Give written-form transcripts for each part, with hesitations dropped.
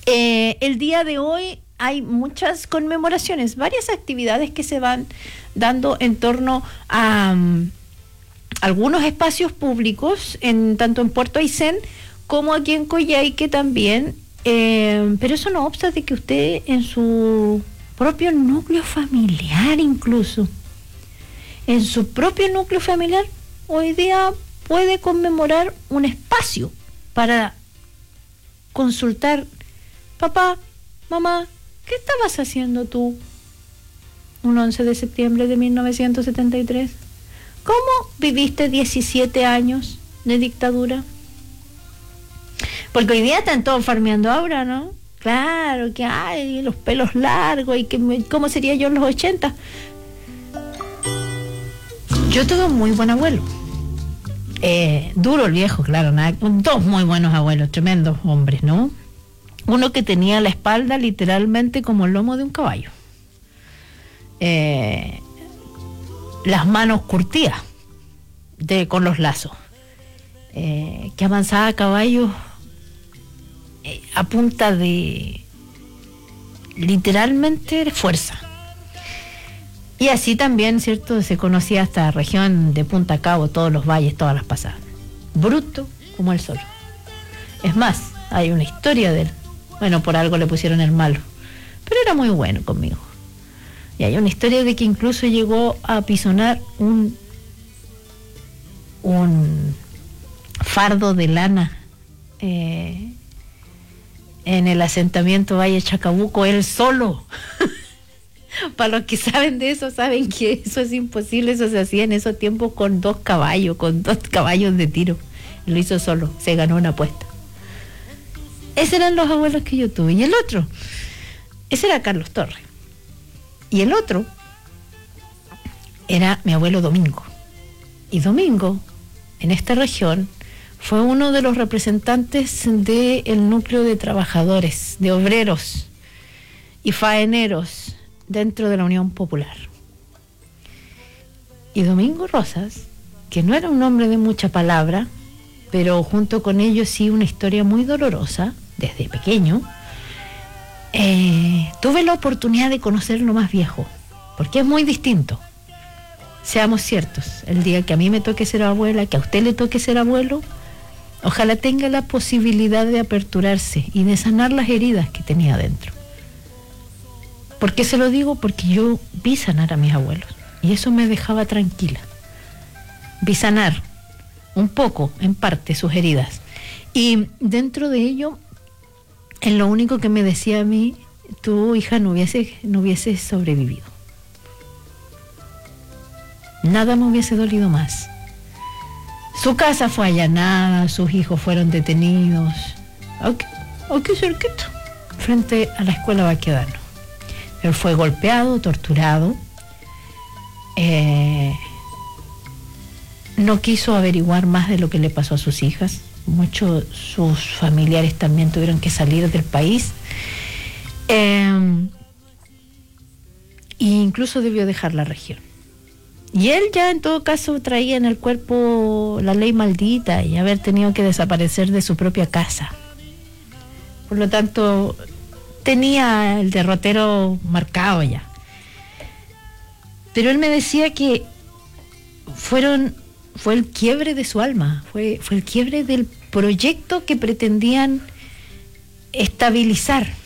El día de hoy hay muchas conmemoraciones, varias actividades que se van dando en torno a algunos espacios públicos, tanto en Puerto Aysén como aquí en Coyhaique también, pero eso no obsta de que usted en su propio núcleo familiar, incluso en su propio núcleo familiar, hoy día puede conmemorar un espacio para consultar: papá, mamá, ¿qué estabas haciendo tú un 11 de septiembre de 1973? ¿Cómo viviste 17 años de dictadura? Porque hoy día están todos farmeando ahora, ¿no? Claro, que hay los pelos largos y ¿cómo sería yo en los 80? Yo tuve un muy buen abuelo. Duro el viejo, claro, dos muy buenos abuelos, tremendos hombres, ¿no? Uno que tenía la espalda literalmente como el lomo de un caballo. Las manos curtidas con los lazos. Que avanzaba a caballo a punta de literalmente fuerza. Y así también, ¿cierto? Se conocía esta región de Punta Cabo, todos los valles, todas las pasadas. Bruto como el sol. Es más, hay una historia de él. Bueno, por algo le pusieron el malo, pero era muy bueno conmigo. Y hay una historia de que incluso llegó a apisonar un fardo de lana en el asentamiento Valle Chacabuco, él solo. Para los que saben de eso, saben que eso es imposible. Eso se hacía en esos tiempos con dos caballos de tiro. Lo hizo solo, se ganó una apuesta. Esos eran los abuelos que yo tuve. Y el otro, ese era Carlos Torres. Y el otro era mi abuelo Domingo. Y Domingo, en esta región, fue uno de los representantes del núcleo de trabajadores, de obreros y faeneros dentro de la Unión Popular. Y Domingo Rosas, que no era un hombre de mucha palabra, pero junto con ellos sí una historia muy dolorosa, desde pequeño, tuve la oportunidad de conocerlo más viejo, porque es muy distinto. Seamos ciertos, el día que a mí me toque ser abuela, que a usted le toque ser abuelo, ojalá tenga la posibilidad de aperturarse y de sanar las heridas que tenía adentro. ¿Por qué se lo digo? Porque yo vi sanar a mis abuelos y eso me dejaba tranquila. Vi sanar un poco, en parte, sus heridas. Y dentro de ello, en lo único que me decía a mí: tu hija no hubiese sobrevivido. Nada me hubiese dolido más. Su casa fue allanada, sus hijos fueron detenidos. Aquí cerquita, frente a la escuela Baquedano. Él fue golpeado, torturado. No quiso averiguar más de lo que le pasó a sus hijas. Muchos sus familiares también tuvieron que salir del país. E incluso debió dejar la región. Y él ya en todo caso traía en el cuerpo la ley maldita y haber tenido que desaparecer de su propia casa. Por lo tanto, tenía el derrotero marcado ya. Pero él me decía que fue el quiebre de su alma, fue el quiebre del proyecto que pretendían estabilizar.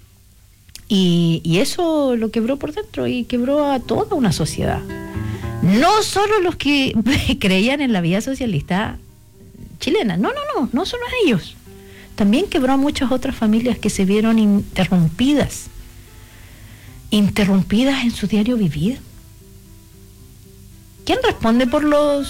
Y eso lo quebró por dentro y quebró a toda una sociedad. No solo los que creían en la vía socialista chilena, no solo a ellos. También quebró a muchas otras familias que se vieron interrumpidas en su diario vivir. ¿Quién responde por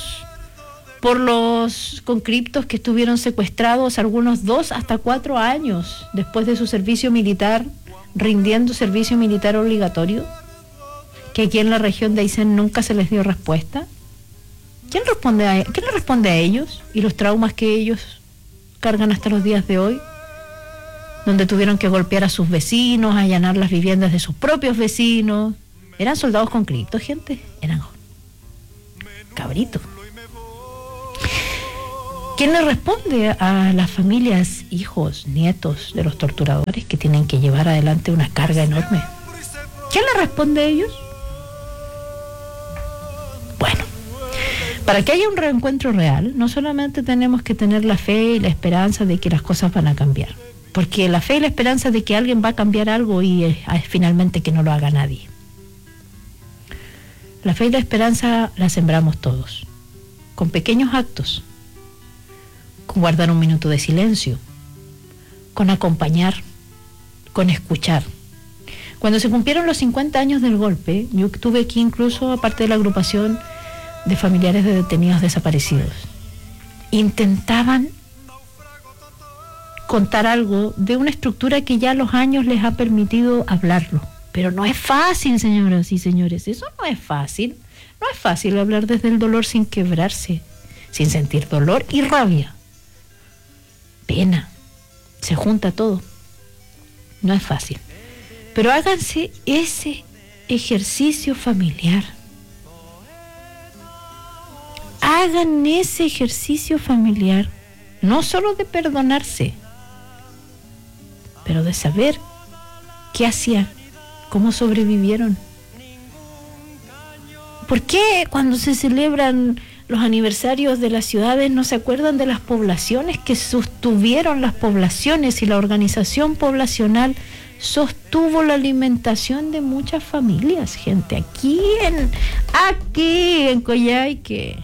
los conscriptos que estuvieron secuestrados algunos 2 hasta 4 años después de su servicio militar, rindiendo servicio militar obligatorio? Que aquí en la región de Aysén nunca se les dio respuesta. ¿Quién le responde a ellos y los traumas que ellos cargan hasta los días de hoy? Donde tuvieron que golpear a sus vecinos, allanar las viviendas de sus propios vecinos. ¿Eran soldados conscriptos, gente? Eran cabritos. ¿Quién le responde a las familias, hijos, nietos de los torturadores que tienen que llevar adelante una carga enorme? ¿Quién le responde a ellos? Bueno, para que haya un reencuentro real, no solamente tenemos que tener la fe y la esperanza de que las cosas van a cambiar, porque la fe y la esperanza de que alguien va a cambiar algo y es finalmente que no lo haga nadie. La fe y la esperanza la sembramos todos, con pequeños actos, con guardar un minuto de silencio, con acompañar, con escuchar. Cuando se cumplieron los 50 años del golpe, yo estuve aquí incluso, aparte de la agrupación de familiares de detenidos desaparecidos. Intentaban contar algo de una estructura que ya los años les ha permitido hablarlo. Pero no es fácil, señoras y señores, eso no es fácil. No es fácil hablar desde el dolor sin quebrarse, sin sentir dolor y rabia. Pena, se junta todo. No es fácil. Pero háganse ese ejercicio familiar. Hagan ese ejercicio familiar, no solo de perdonarse, pero de saber qué hacían, cómo sobrevivieron. ¿Por qué cuando se celebran los aniversarios de las ciudades no se acuerdan de las poblaciones que sostuvieron las poblaciones y la organización poblacional sostuvo la alimentación de muchas familias, gente? Aquí en Coyhaique,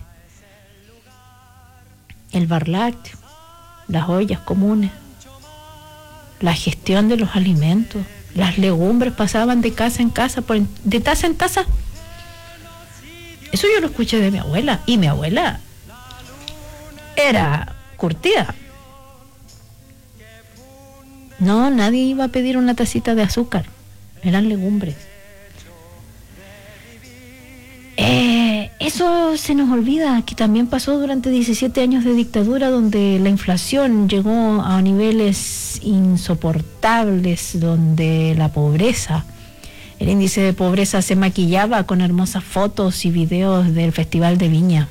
el bar lácteo, las ollas comunes, la gestión de los alimentos, las legumbres pasaban de casa en casa, de taza en taza. Eso yo lo escuché de mi abuela, y mi abuela era curtida. No, nadie iba a pedir una tacita de azúcar, eran legumbres. Eso se nos olvida, que también pasó durante 17 años de dictadura, donde la inflación llegó a niveles insoportables, donde la pobreza, el índice de pobreza se maquillaba con hermosas fotos y videos del Festival de Viña.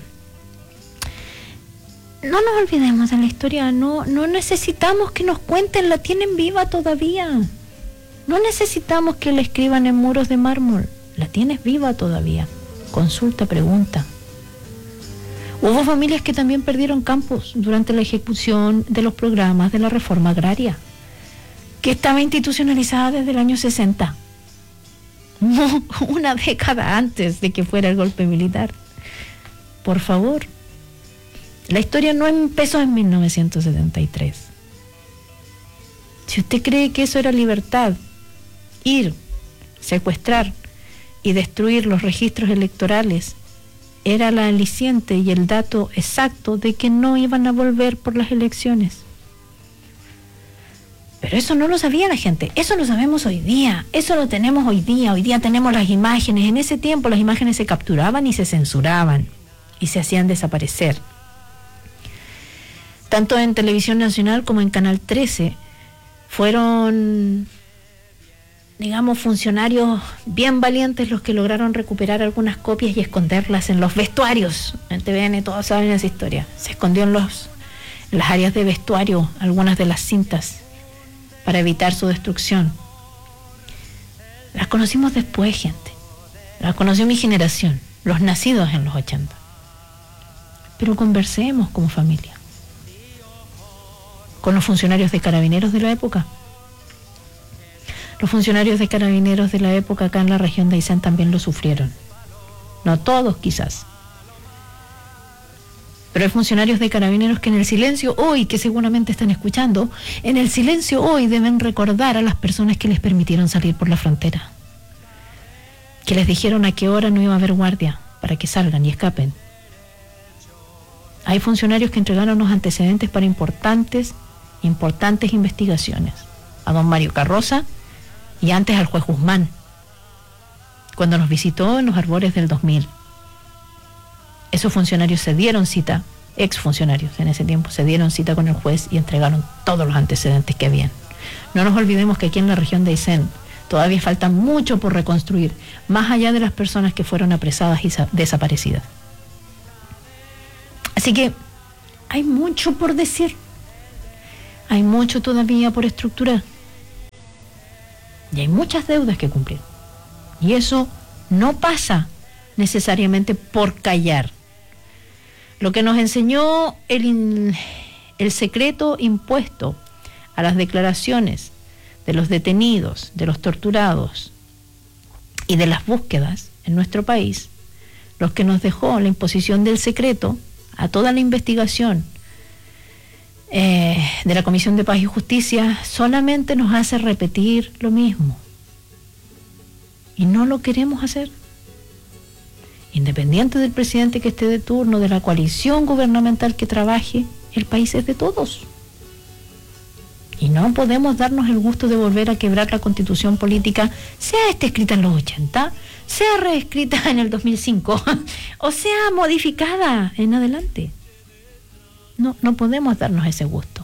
No nos olvidemos de la historia, no necesitamos que nos cuenten, la tienen viva todavía. No necesitamos que la escriban en muros de mármol, la tienes viva todavía. Consulta, pregunta. Hubo familias que también perdieron campos durante la ejecución de los programas de la reforma agraria, que estaba institucionalizada desde el año 60, una década antes de que fuera el golpe militar. Por favor, la historia no empezó en 1973. Si usted cree que eso era libertad, ir, secuestrar y destruir los registros electorales era la aliciente y el dato exacto de que no iban a volver por las elecciones. Pero eso no lo sabía la gente, eso lo sabemos hoy día, eso lo tenemos hoy día tenemos las imágenes. En ese tiempo las imágenes se capturaban y se censuraban y se hacían desaparecer. Tanto en Televisión Nacional como en Canal 13 fueron, digamos, funcionarios bien valientes los que lograron recuperar algunas copias y esconderlas en los vestuarios. En TVN todos saben esa historia. Se escondió en las áreas de vestuario algunas de las cintas para evitar su destrucción. Las conocimos después, gente. Las conoció mi generación, los nacidos en los 80. Pero conversemos como familia. Con los funcionarios de Carabineros de la época. Los funcionarios de Carabineros de la época acá en la región de Aysén también lo sufrieron. No todos, quizás. Pero hay funcionarios de Carabineros que en el silencio hoy, que seguramente están escuchando, en el silencio hoy deben recordar a las personas que les permitieron salir por la frontera. Que les dijeron a qué hora no iba a haber guardia para que salgan y escapen. Hay funcionarios que entregaron los antecedentes para importantes investigaciones. A don Mario Carroza y antes al juez Guzmán, cuando nos visitó en los arbores del 2000. Esos funcionarios se dieron cita, exfuncionarios en ese tiempo, se dieron cita con el juez y entregaron todos los antecedentes que habían. No nos olvidemos que aquí en la región de Aysén todavía falta mucho por reconstruir, más allá de las personas que fueron apresadas y desaparecidas. Así que hay mucho por decir, hay mucho todavía por estructurar y hay muchas deudas que cumplir. Y eso no pasa necesariamente por callar. Lo que nos enseñó el secreto impuesto a las declaraciones de los detenidos, de los torturados y de las búsquedas en nuestro país, los que nos dejó la imposición del secreto a toda la investigación de la Comisión de Paz y Justicia, solamente nos hace repetir lo mismo. Y no lo queremos hacer. Independiente del presidente que esté de turno, de la coalición gubernamental que trabaje, el país es de todos. Y no podemos darnos el gusto de volver a quebrar la constitución política, sea esta escrita en los 80, sea reescrita en el 2005, o sea modificada en adelante. No podemos darnos ese gusto.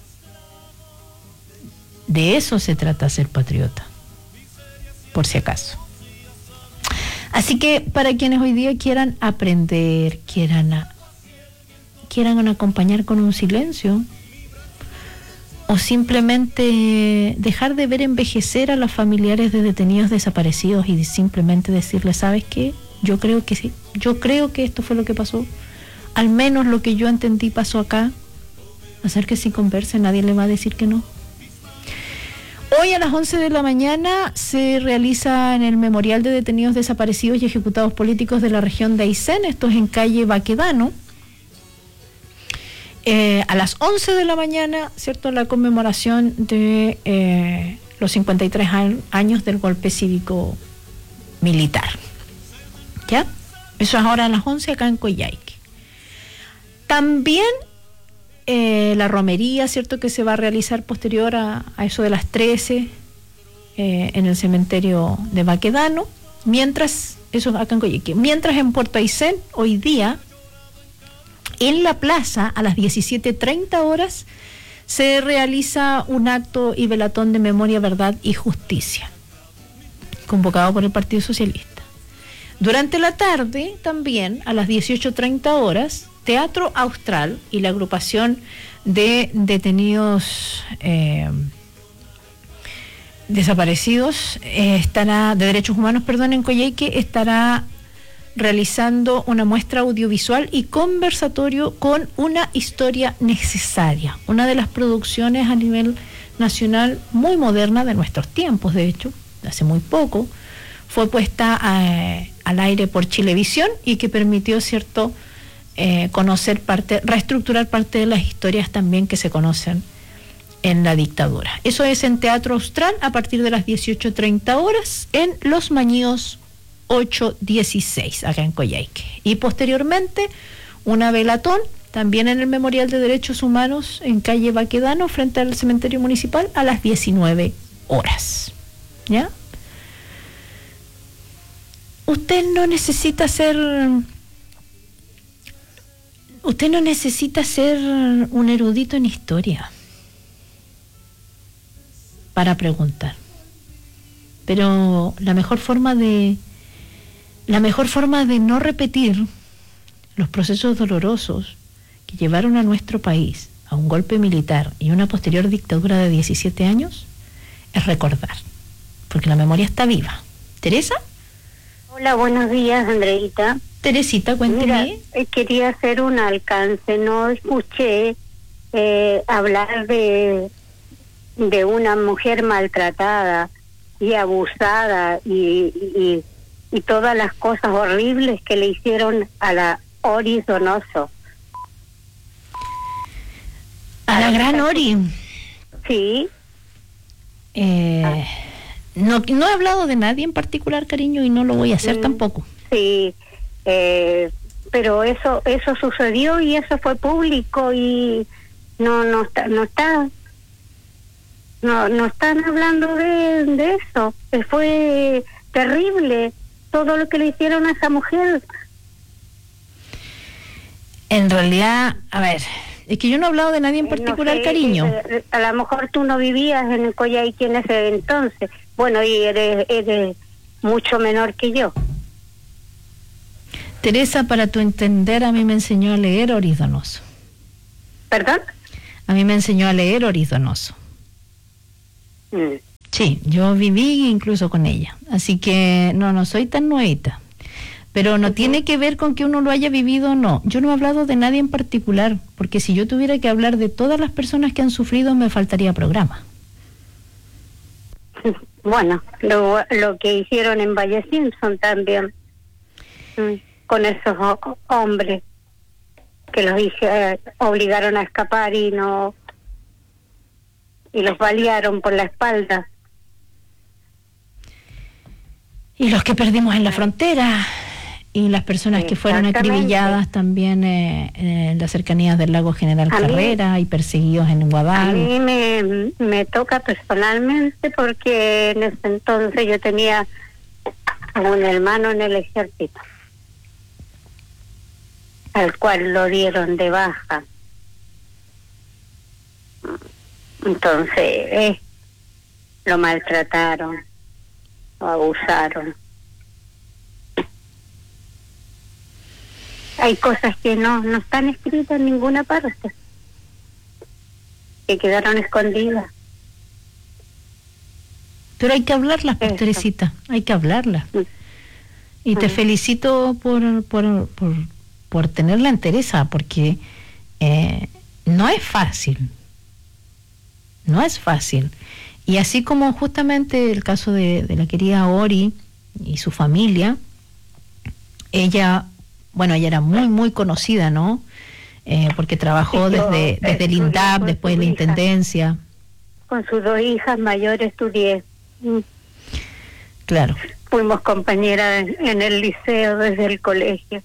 De eso se trata ser patriota, por si acaso. Así que para quienes hoy día quieran aprender, quieran acompañar con un silencio, o simplemente dejar de ver envejecer a los familiares de detenidos desaparecidos y simplemente decirles, ¿sabes qué? Yo creo que sí, yo creo que esto fue lo que pasó, al menos lo que yo entendí pasó acá. Acérquese y converse, nadie le va a decir que no. Hoy a las 11 de la mañana se realiza en el Memorial de Detenidos Desaparecidos y Ejecutados Políticos de la región de Aysén, esto es en calle Baquedano. A las 11 de la mañana, ¿cierto?, la conmemoración de los 53 años del golpe cívico militar. ¿Ya? Eso es ahora a las 11 acá en Coyhaique. También la romería, ¿cierto?, que se va a realizar posterior a eso de las 13 en el cementerio de Baquedano. Mientras, eso acá en Coyhaique. Mientras en Puerto Aysén, hoy día, en la plaza, a las 17:30 horas, se realiza un acto y velatón de memoria, verdad y justicia, convocado por el Partido Socialista. Durante la tarde, también, a las 18:30 horas, Teatro Austral y la agrupación de detenidos desaparecidos de derechos humanos, en Coyhaique, estará realizando una muestra audiovisual y conversatorio con Una historia necesaria, una de las producciones a nivel nacional muy moderna de nuestros tiempos. De hecho, hace muy poco fue puesta al aire por Chilevisión y que permitió, ¿cierto?, reestructurar parte de las historias también que se conocen en la dictadura. Eso es en Teatro Austral a partir de las 18:30 horas en Los Mañíos 816, acá en Coyhaique. Y posteriormente, una velatón, también en el Memorial de Derechos Humanos, en calle Baquedano, frente al cementerio municipal, a las 19 horas. ¿Ya? Usted no necesita ser un erudito en historia para preguntar. Pero la mejor forma de no repetir los procesos dolorosos que llevaron a nuestro país a un golpe militar y una posterior dictadura de 17 años es recordar, porque la memoria está viva. ¿Teresa? Hola, buenos días, Andreita. Teresita, cuénteme. Mira, quería hacer un alcance. No escuché hablar de una mujer maltratada y abusada y todas las cosas horribles que le hicieron a la Ori Donoso. A la gran Ori. Sí. No he hablado de nadie en particular, cariño, y no lo voy a hacer tampoco. Sí, pero eso sucedió y eso fue público y no están hablando de eso. Fue terrible todo lo que le hicieron a esa mujer. En realidad, a ver, es que yo no he hablado de nadie en particular, no sé, cariño. A lo mejor tú no vivías en el Coyhaique en ese entonces. Bueno, y eres mucho menor que yo. Teresa, para tu entender, a mí me enseñó a leer Ori Donoso. ¿Perdón? A mí me enseñó a leer Oris Donoso. Sí, yo viví incluso con ella, así que no soy tan nuevita, pero no tiene que ver con que uno lo haya vivido o no. Yo no he hablado de nadie en particular, porque si yo tuviera que hablar de todas las personas que han sufrido, me faltaría programa. Bueno, lo que hicieron en Valle Simpson también, con esos hombres que los obligaron a escapar y los balearon por la espalda. Y los que perdimos en la frontera, y las personas que fueron acribilladas también en las cercanías del lago General Carrera y perseguidos en Guadal. A mí me toca personalmente porque en ese entonces yo tenía un hermano en el ejército, al cual lo dieron de baja. Entonces lo maltrataron, lo abusaron. Hay cosas que no están escritas en ninguna parte, que quedaron escondidas. Pero hay que hablarlas, Teresita, hay que hablarlas. Y te felicito por tener la entereza, porque no es fácil. No es fácil. Y así como justamente el caso de la querida Ori y su familia, ella era muy, muy conocida, ¿no? Porque trabajó desde el INDAP, después de la Intendencia. Con sus 2 hijas mayores estudié. Claro. Fuimos compañeras en el liceo desde el colegio.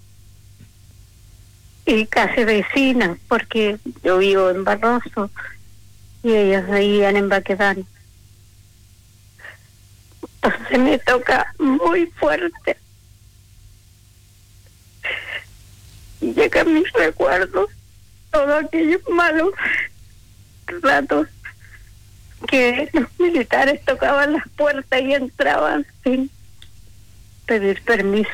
Y casi vecinas, porque yo vivo en Barroso y ellas vivían en Baquedano. Entonces me toca muy fuerte. Y llegan mis recuerdos, todos aquellos malos ratos que los militares tocaban las puertas y entraban sin pedir permiso.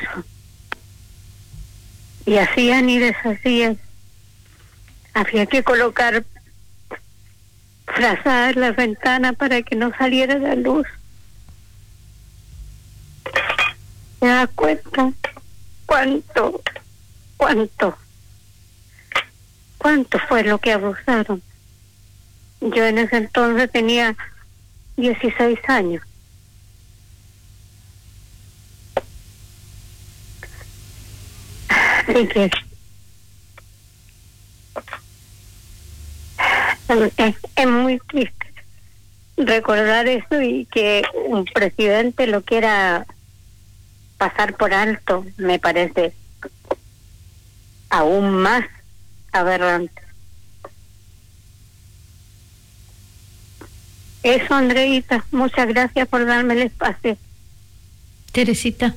Y hacían y deshacían. Había que colocar frazadas en las ventanas para que no saliera la luz. ¿Te das cuenta cuánto fue lo que abusaron? Yo en ese entonces tenía 16 años. Así que es muy triste recordar eso y que un presidente lo quiera pasar por alto. Me parece aún más aberrante. Eso, Andreita, muchas gracias por darme el espacio. Teresita,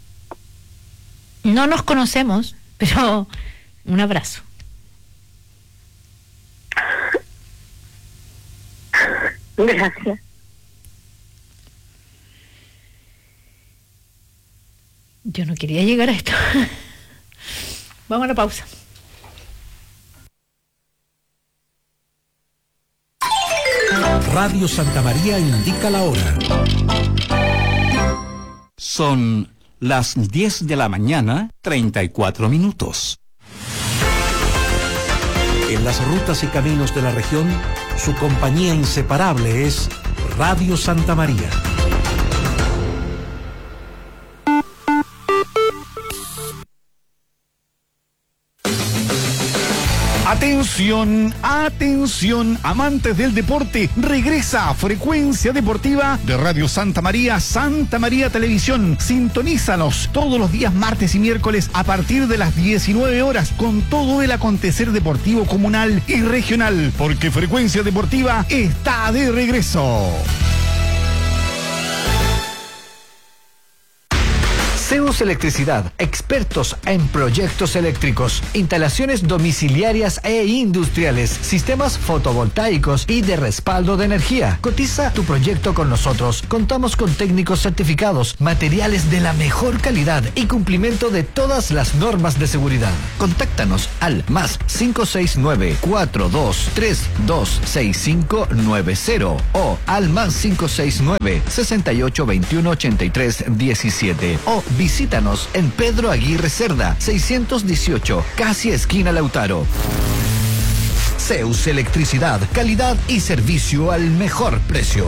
no nos conocemos, pero un abrazo. Gracias. Yo no quería llegar a esto. Vamos a la pausa. Radio Santa María indica la hora. Son las 10 de la mañana, 34 minutos. En las rutas y caminos de la región, su compañía inseparable es Radio Santa María. Atención, atención, amantes del deporte, regresa a Frecuencia Deportiva de Radio Santa María Televisión. Sintonízanos todos los días martes y miércoles a partir de las 19 horas con todo el acontecer deportivo comunal y regional, porque Frecuencia Deportiva está de regreso. Zeus Electricidad, expertos en proyectos eléctricos, instalaciones domiciliarias e industriales, sistemas fotovoltaicos y de respaldo de energía. Cotiza tu proyecto con nosotros. Contamos con técnicos certificados, materiales de la mejor calidad y cumplimiento de todas las normas de seguridad. Contáctanos al más 569-4232-6590 o al más 569-6821-8317 o visítanos en Pedro Aguirre Cerda, 618, casi esquina Lautaro. Zeus Electricidad, calidad y servicio al mejor precio.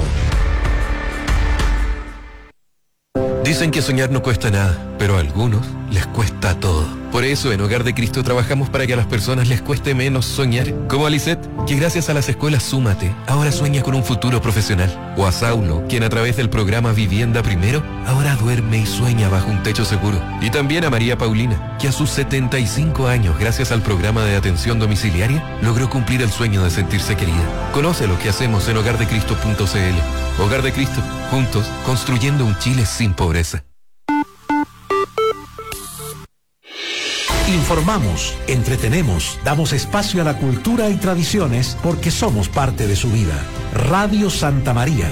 Dicen que soñar no cuesta nada, pero a algunos les cuesta todo. Por eso en Hogar de Cristo trabajamos para que a las personas les cueste menos soñar. Como a Lisette, que gracias a las escuelas Súmate, ahora sueña con un futuro profesional. O a Saulo, quien a través del programa Vivienda Primero, ahora duerme y sueña bajo un techo seguro. Y también a María Paulina, que a sus 75 años, gracias al programa de atención domiciliaria, logró cumplir el sueño de sentirse querida. Conoce lo que hacemos en hogardecristo.cl. Hogar de Cristo, juntos, construyendo un Chile sin pobreza. Informamos, entretenemos, damos espacio a la cultura y tradiciones porque somos parte de su vida. Radio Santa María.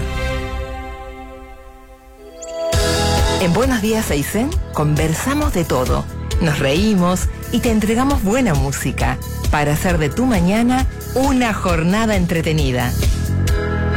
En Buenos Días Aysén conversamos de todo, nos reímos y te entregamos buena música para hacer de tu mañana una jornada entretenida.